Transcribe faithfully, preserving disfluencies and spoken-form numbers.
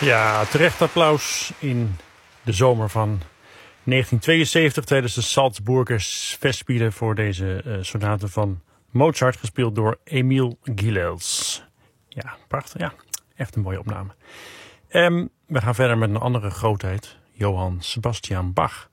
Ja, terecht applaus in de zomer van negentien tweeënzeventig tijdens de Salzburger Festspielen voor deze uh, sonate van Mozart, gespeeld door Emil Gilels. Ja, prachtig. Ja, echt een mooie opname. Um, we gaan verder met een andere grootheid, Johann Sebastian Bach.